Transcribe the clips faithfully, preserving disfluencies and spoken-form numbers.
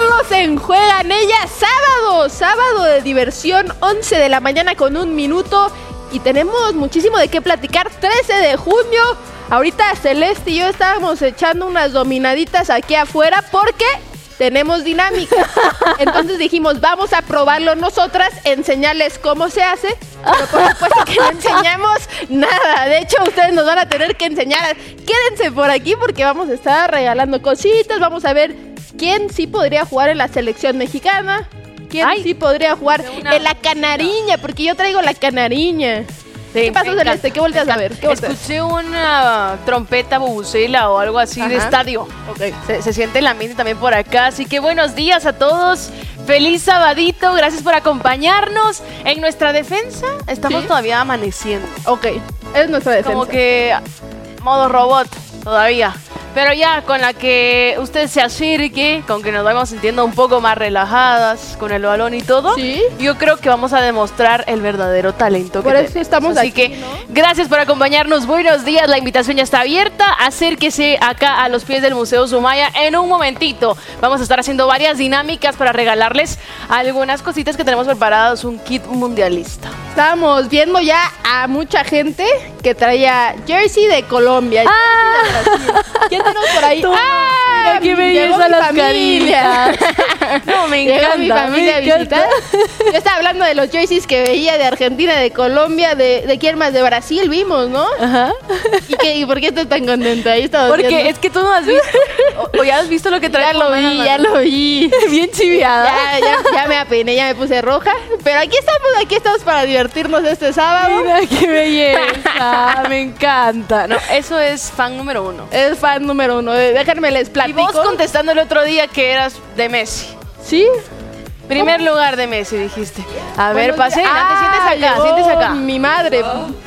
Solos en Juegan Ellas, sábado, sábado de diversión, once de la mañana con un minuto. Y tenemos muchísimo de qué platicar, trece de junio. Ahorita Celeste y yo estábamos echando unas dominaditas aquí afuera porque tenemos dinámica. Entonces dijimos, vamos a probarlo nosotras, enseñarles cómo se hace. Pero por supuesto que no enseñamos nada. De hecho, ustedes nos van a tener que enseñar. Quédense por aquí porque vamos a estar regalando cositas. Vamos a ver quién sí podría jugar en la selección mexicana. ¿Quién Ay, sí podría jugar en la canariña? Porque yo traigo la canariña. Sí, ¿qué pasó, Celeste? ¿Qué volteas a ver? ¿Qué volteas? Escuché una trompeta bubucela o algo así. Ajá. De estadio. Okay. Se, se siente el ambiente también por acá. Así que buenos días a todos. Feliz sabadito. Gracias por acompañarnos. En nuestra defensa estamos ¿Sí? todavía amaneciendo. Ok, es nuestra defensa. Como que modo robot todavía. Pero ya con la que usted se acerque, con que nos vamos sintiendo un poco más relajadas con el balón y todo, ¿sí? Yo creo que vamos a demostrar el verdadero talento. Por que eso tenemos. Estamos Así aquí, que ¿no? Gracias por acompañarnos. Buenos días, la invitación ya está abierta. Acérquese acá a los pies del Museo Sumaya en un momentito. Vamos a estar haciendo varias dinámicas para regalarles algunas cositas que tenemos preparadas, un kit mundialista. Estamos viendo ya a mucha gente que traía jersey de Colombia, ah. jersey de Brasil. ¿Quién tenemos por ahí? Tú, ¡ah! ¡Qué belleza las familias! No, me encanta. Llegó mi familia a visitar. Yo estaba hablando de los jerseys que veía de Argentina, de Colombia, de, de quién más, de Brasil vimos, ¿no? Ajá. ¿Y, qué, ¿Y por qué estás tan contenta? Ahí estaba Porque viendo. Es que tú no has visto, o, o ya has visto lo que trae. Ya lo vi, ya lo vi. Bien chiviada. Ya, ya, ya me apené, ya me puse roja. Pero aquí estamos, aquí estamos para divertirnos este sábado. Mira qué belleza, me encanta. No, eso es fan número uno. Es fan número uno. Déjenme les platico. Y vos contestando el otro día que eras de Messi. ¿Sí? Primer ¿Cómo? lugar de Messi, dijiste. A ver, pase adelante, ah, siéntese acá, siéntese acá. Mi madre.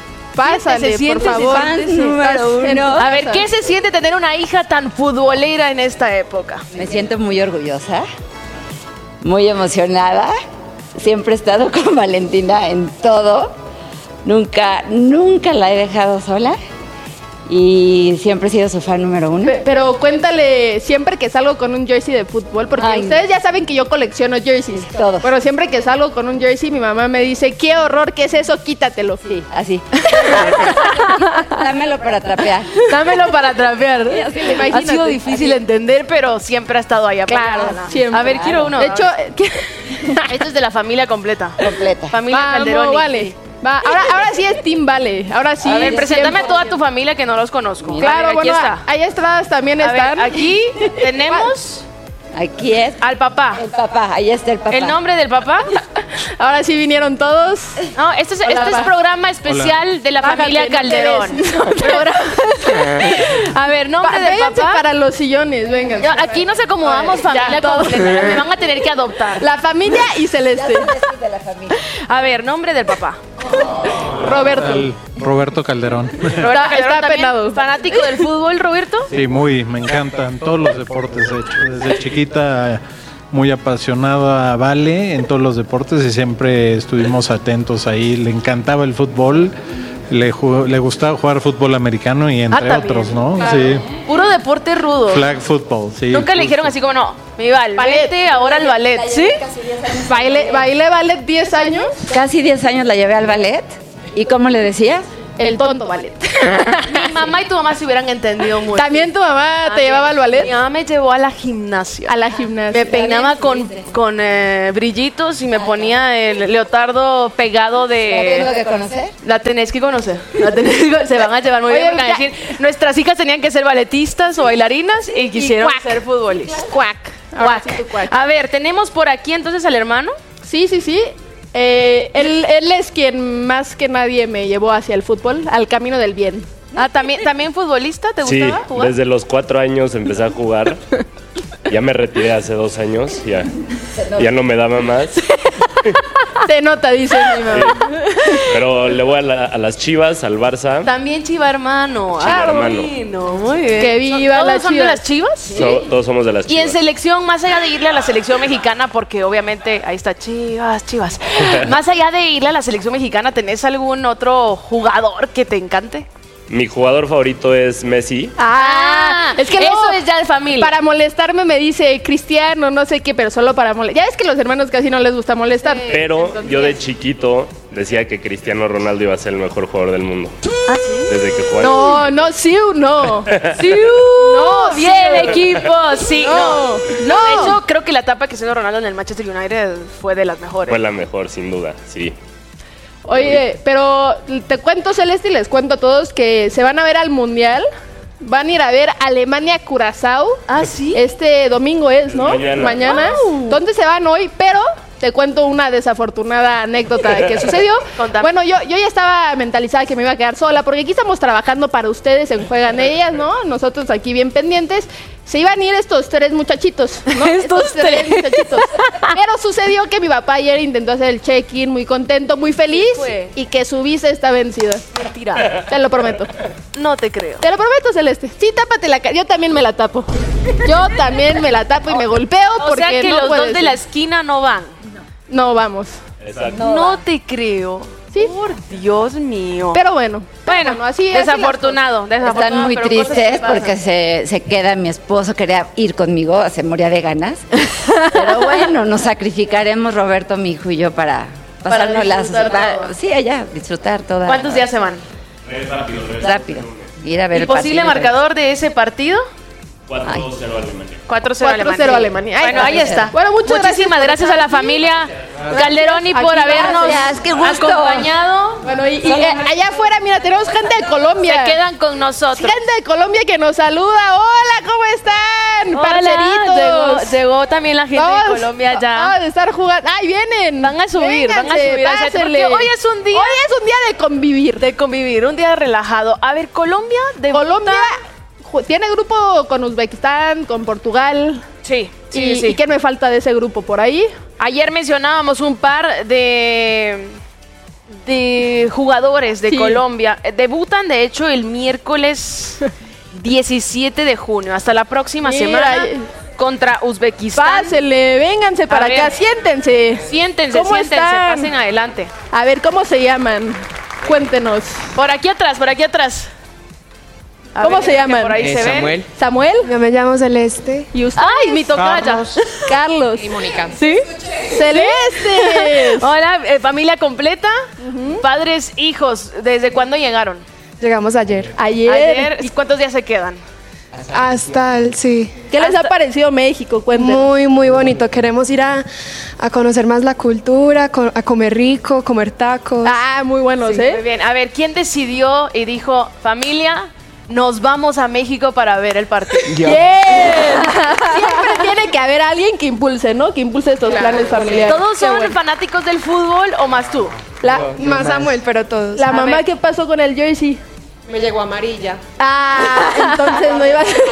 Pásale, siéntese, por favor. Siéntese, número uno. A ver, ¿qué se siente tener una hija tan futbolera en esta época? Me siento muy orgullosa, muy emocionada. Siempre he estado con Valentina en todo. Nunca, nunca la he dejado sola. Y siempre he sido su fan número uno. Pero, pero cuéntale siempre que salgo con un jersey de fútbol, porque Ay, ustedes ya saben que yo colecciono jerseys. Todos. Pero siempre que salgo con un jersey, mi mamá me dice, qué horror, ¿qué es eso? Quítatelo. Sí, así. Dámelo para trapear. Dámelo para trapear. Sí, así, ha sido difícil así. entender, pero siempre ha estado ahí. Claro, siempre. A ver, claro. quiero uno. De hecho, ¿qué? Esto es de la familia completa. Completa. Familia Vamos, Calderón. Vale. Va, ahora, ahora sí es Team Vale. Ahora sí. A ver, preséntame a toda tu familia que no los conozco. Claro, ver, aquí bueno, está. Ahí Estradas también a están. Ver, aquí tenemos. Aquí es. Al papá. El papá, ahí está el papá. ¿El nombre del papá? Ahora sí vinieron todos. No, esto es, esto es programa especial Hola. de la Bájate, familia Calderón. A ver, nombre pa del papá. Para los sillones, vengan. Yo, aquí nos acomodamos ver, familia completa. Me van a tener que adoptar. La familia y Celeste. De la familia. A ver, nombre del papá. Roberto. El Roberto Calderón. Roberto Calderón está penado. ¿Fanático del fútbol, Roberto? Sí, muy, me encantan todos los deportes, de hecho. Desde chiquita muy apasionado a Vale en todos los deportes y siempre estuvimos atentos ahí. Le encantaba el fútbol, le, le gustaba jugar fútbol americano y entre ah, otros, ¿no? Claro. Sí. Puro deporte rudo. Flag football, sí. Nunca justo. le dijeron así como, no, mi Val, vete ahora al ballet, ¿sí? ¿Bailé, bailé ballet diez años? Casi diez años la llevé al ballet. ¿Y cómo le decías? El tonto ballet. Mi mamá y tu mamá se hubieran entendido mucho. ¿También tu mamá te llevaba al ballet? Mi mamá me llevó a la gimnasia. A la gimnasia. Me peinaba con, con eh, brillitos y me ponía el leotardo pegado de... ¿La tengo que conocer? La tenés que conocer. La tenés que... Se van a llevar muy Oye, bien. Porque a decir, nuestras hijas tenían que ser balletistas o bailarinas y quisieron y ser futbolistas. Cuac. Cuac. Sí, cuac. A ver, tenemos por aquí entonces al hermano. Sí, sí, sí. Eh, él, él es quien más que nadie me llevó hacia el fútbol, al camino del bien. Ah, ¿también, también futbolista? ¿Te sí, gustaba jugar? Desde los cuatro años empecé a jugar. Ya me retiré hace dos años, ya, ya no me daba más. Se nota, dice mi mamá. Sí. Pero le voy a, la, a las Chivas, al Barça. También Chiva hermano. Chiva ah, hermano. Bueno, muy bien. Que viva ¿Todos la son Chivas? de las Chivas? Sí. So, todos somos de las Chivas. Y en selección, más allá de irle a la selección mexicana, porque obviamente ahí está Chivas, Chivas. Más allá de irle a la selección mexicana, ¿tenés algún otro jugador que te encante? Mi jugador favorito es Messi. Ah, es que eso luego, es ya de familia. para molestarme me dice Cristiano, no sé qué, pero solo para molestar. Ya es que los hermanos casi no les gusta molestar. Pero yo de chiquito decía que Cristiano Ronaldo iba a ser el mejor jugador del mundo. ¿Ah, sí? Desde que jugaba. No, no, sí, no. Sí, no, bien, equipo, sí, no. No, No, de hecho, creo que la etapa que hizo Ronaldo en el Manchester United fue de las mejores. Fue la mejor, sin duda, sí. Oye, pero te cuento, Celeste, y les cuento a todos que se van a ver al Mundial. Van a ir a ver Alemania-Curazao. Ah, ¿sí? Este domingo es, ¿no? Mañana. Mañana. Wow. ¿Dónde se van hoy? Pero te cuento una desafortunada anécdota que sucedió. Contame. Bueno, yo, yo ya estaba mentalizada que me iba a quedar sola, porque aquí estamos trabajando para ustedes en Juegan Ellas, ¿no? Nosotros aquí bien pendientes. Se iban a ir estos tres muchachitos, ¿no? Estos tres. muchachitos. Pero sucedió que mi papá ayer intentó hacer el check-in muy contento, muy feliz, fue? y que su visa está vencida. Mentira. Te lo prometo. No te creo. Te lo prometo, Celeste. Sí, tápate la cara. Yo también me la tapo. Yo también me la tapo y me golpeo O porque sea que no los puede dos de ser. la esquina no van. No, vamos. Exacto. No, te creo. Sí. Por Dios mío. Pero bueno. pero bueno, bueno, así es. desafortunado, desafortunado. Están muy pero cosas que tristes pasan. porque se, se queda mi esposo, quería ir conmigo, se moría de ganas. Pero bueno, nos sacrificaremos Roberto, mi hijo y yo para pasarnos las... disfrutar pa- todo. sí, allá, disfrutar toda... ¿Cuántos días se van? Rápido. Ir a ver ¿Y el posible partido. marcador de ese partido? cuatro cero Alemania. cuatro cero cuatro cero Alemania. Alemania. Ahí Bueno, está. ahí está. Bueno, muchas Muchísimas gracias gracias, por a la estar aquí. familia Calderoni por Aquí, habernos gracias, qué gusto. acompañado. Bueno, y, y, eh, allá afuera, mira, tenemos gente de Colombia. Se quedan con nosotros. Gente de Colombia que nos saluda. Hola, ¿cómo están? Hola, Parceritos. Llegó, llegó también la gente Vamos- de Colombia ya. Vamos a estar jugando. ¡Ay, vienen! Van a subir, van a Vénganse, subir al set, pásenle. porque hoy es un día- Hoy es un día de convivir. De convivir, un día relajado. A ver, Colombia de Colombia ju- tiene grupo con Uzbekistán, con Portugal. Sí, sí, y, sí. ¿Y qué me falta de ese grupo por ahí? Ayer mencionábamos un par de, de jugadores de Sí. Colombia. Eh, Debutan, de hecho, el miércoles diecisiete de junio. Hasta la próxima Mira, semana eh, contra Uzbekistán. Pásenle, vénganse para ver. acá, siéntense. Siéntense, ¿Cómo siéntense, están? pasen adelante. A ver, ¿cómo se llaman? Cuéntenos. Por aquí atrás, por aquí atrás. A ¿Cómo ver, se que llaman? Por ahí Eh, se ven. Samuel. ¿Samuel? Yo me llamo Celeste. ¿Y usted? Ay, mi tocaya. Carlos. Y Mónica. ¿Sí? ¡Celeste! Hola, eh, familia completa, padres, hijos. ¿Desde cuándo llegaron? Llegamos ayer. Ayer. Ayer. ¿Y cuántos días se quedan? Hasta el, sí. ¿Qué les Hasta- ha parecido México? Cuéntenos. Muy, muy bonito. Queremos ir a, a conocer más la cultura, co- a comer rico, comer tacos. Ah, muy buenos, Muy ¿eh? bien. A ver, ¿quién decidió y dijo, familia, nos vamos a México para ver el partido? Yo. Bien. Siempre tiene que haber alguien que impulse, ¿no? Que impulse estos planes familiares. ¿Todos Qué son bueno. fanáticos del fútbol o más tú? La, Más Samuel, pero todos. la A mamá, ver. ¿qué pasó con el jersey? Me llegó amarilla. Ah, entonces no iba a ser.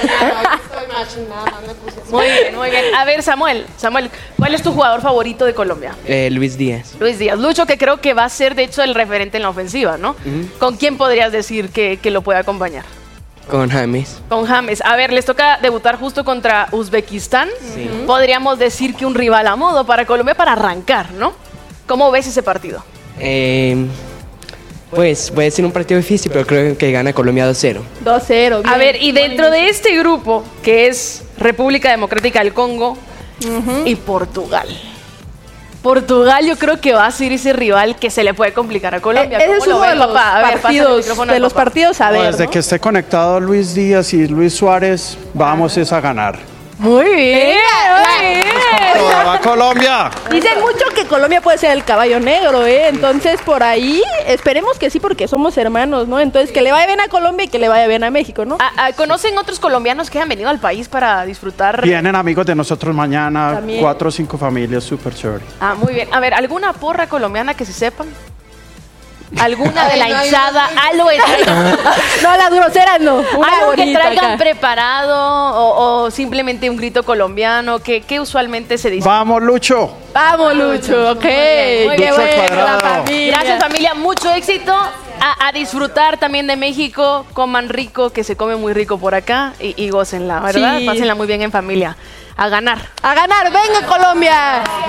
Muy bien, muy bien. A ver, Samuel, Samuel, ¿cuál es tu jugador favorito de Colombia? Eh, Luis Díaz. Luis Díaz. Lucho, que creo que va a ser, de hecho, el referente en la ofensiva, ¿no? ¿Con quién podrías decir que, que lo puede acompañar? Con James. Con James. A ver, les toca debutar justo contra Uzbekistán. Podríamos decir que un rival a modo para Colombia para arrancar, ¿no? ¿Cómo ves ese partido? Eh, pues puede ser un partido difícil, pero creo que gana Colombia dos cero. dos cero. A ver, y dentro de este grupo, que es República Democrática del Congo y Portugal. Portugal yo creo que va a ser ese rival que se le puede complicar a Colombia. Ese ¿Cómo es lo uno ve, de los papá? A ver, pásale el partidos, micrófono de al los papá. partidos a No, ver, desde ¿no? que esté conectado Luis Díaz y Luis Suárez, vamos es a ganar. Muy bien, muy bien. ¡Toda va Colombia! Dicen mucho que Colombia puede ser el caballo negro, ¿eh? Entonces, por ahí, esperemos que sí, porque somos hermanos, ¿no? Entonces, que le vaya bien a Colombia y que le vaya bien a México, ¿no? Ah, ah, ¿Conocen otros colombianos que han venido al país para disfrutar? Vienen amigos de nosotros mañana, También. cuatro o cinco familias, súper chévere. Ah, muy bien. A ver, ¿alguna porra colombiana que se sepan? ¿Alguna de la Ay, no hay hinchada? Algo que traigan, No, las groseras no. Una algo que bonita traigan acá. preparado o, o simplemente un grito colombiano que, que usualmente se dice. ¡Vamos, Lucho! Vamos, Lucho, ok. muy bien. Qué Lucho bueno, la Cuadrado. familia. Gracias, familia. Mucho éxito. A, a disfrutar también de México. Coman rico, que se come muy rico por acá. Y, y gócenla, ¿verdad? Sí. Pásenla muy bien en familia. A ganar. A ganar, venga Colombia.